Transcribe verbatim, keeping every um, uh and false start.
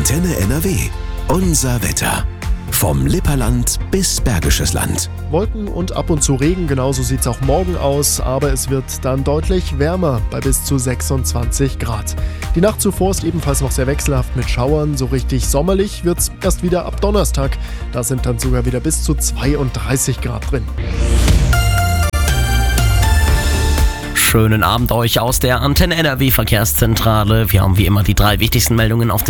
Antenne N R W. Unser Wetter. Vom Lipperland bis Bergisches Land. Wolken und ab und zu Regen, genauso sieht es auch morgen aus, aber es wird dann deutlich wärmer bei bis zu sechsundzwanzig Grad. Die Nacht zuvor ist ebenfalls noch sehr wechselhaft mit Schauern, so richtig sommerlich wird es erst wieder ab Donnerstag. Da sind dann sogar wieder bis zu zweiunddreißig Grad drin. Schönen Abend euch aus der Antenne N R W Verkehrszentrale. Wir haben wie immer die drei wichtigsten Meldungen auf